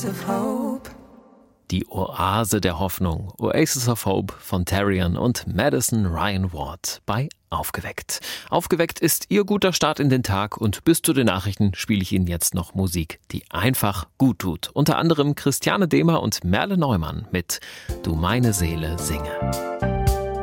of hope. Die Oase der Hoffnung, Oasis of Hope von Tarion und Madison Ryan Ward bei Aufgeweckt. Aufgeweckt ist Ihr guter Start in den Tag und bis zu den Nachrichten spiele ich Ihnen jetzt noch Musik, die einfach gut tut. Unter anderem Christiane Dehmer und Merle Neumann mit Du meine Seele singe.